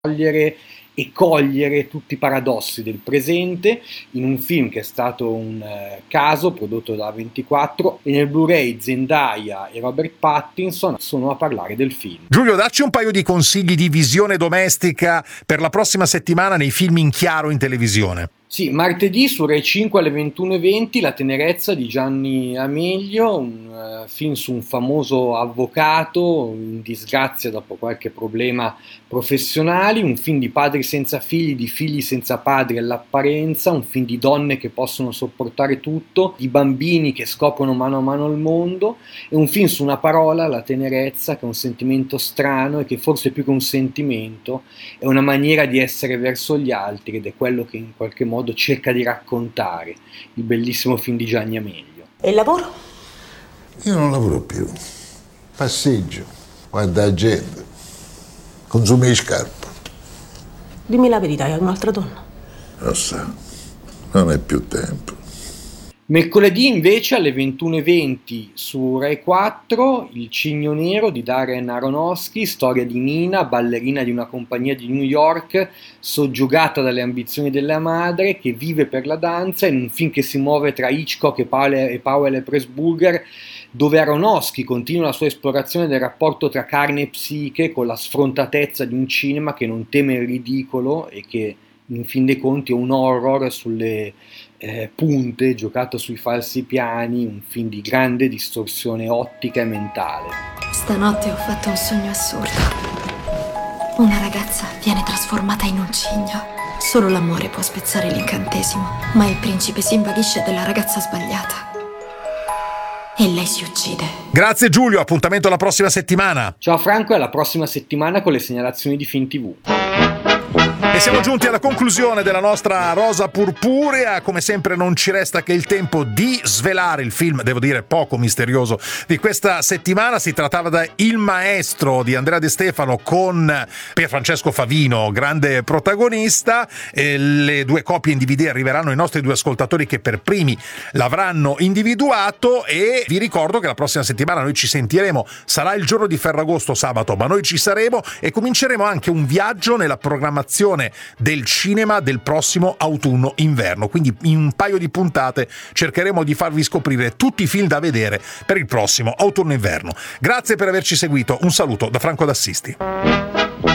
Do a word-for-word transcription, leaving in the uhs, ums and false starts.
cogliere e cogliere tutti i paradossi del presente in un film che è stato un eh, caso prodotto da ventiquattro, e nel Blu-ray Zendaya e Robert Pattinson sono a parlare del film. Giulio, dacci un paio di consigli di visione domestica per la prossima settimana nei film in chiaro in televisione. Sì, martedì su Rai cinque alle ventuno e venti La tenerezza di Gianni Amelio, un uh, film su un famoso avvocato in disgrazia dopo qualche problema professionale, un film di padri senza figli, di figli senza padri all'apparenza, un film di donne che possono sopportare tutto, di bambini che scoprono mano a mano il mondo, e un film su una parola, la tenerezza, che è un sentimento strano e che forse più che un sentimento è una maniera di essere verso gli altri, ed è quello che in qualche modo cerca di raccontare il bellissimo film di Gianni Amelio. E il lavoro? Io non lavoro più, passeggio, guarda la gente, consumo le scarpe. Dimmi la verità, hai un'altra donna? Lo so, non è più tempo. Mercoledì invece alle ventuno e venti su Rai quattro Il Cigno Nero di Darren Aronofsky, storia di Nina, ballerina di una compagnia di New York, soggiogata dalle ambizioni della madre, che vive per la danza, in un film che si muove tra Hitchcock e Powell Pressburger, dove Aronofsky continua la sua esplorazione del rapporto tra carne e psiche con la sfrontatezza di un cinema che non teme il ridicolo e che in fin dei conti è un horror sulle eh, punte, giocato sui falsi piani, un film di grande distorsione ottica e mentale. Stanotte ho fatto un sogno assurdo. Una ragazza viene trasformata in un cigno. Solo l'amore può spezzare l'incantesimo, ma il principe si invaghisce della ragazza sbagliata e lei si uccide. Grazie Giulio, appuntamento alla prossima settimana. Ciao Franco, e alla prossima settimana con le segnalazioni di Film tivù. E siamo giunti alla conclusione della nostra rosa purpurea. Come sempre non ci resta che il tempo di svelare il film, devo dire poco misterioso, di questa settimana. Si trattava da Il Maestro di Andrea De Stefano con Pierfrancesco Favino, grande protagonista. E le due copie in D V D arriveranno ai nostri due ascoltatori che per primi l'avranno individuato, e vi ricordo che la prossima settimana noi ci sentiremo. Sarà il giorno di Ferragosto, sabato, ma noi ci saremo e cominceremo anche un viaggio nella programmazione del cinema del prossimo autunno-inverno. Quindi in un paio di puntate cercheremo di farvi scoprire tutti i film da vedere per il prossimo autunno-inverno. Grazie per averci seguito, un saluto da Franco D'Assisti.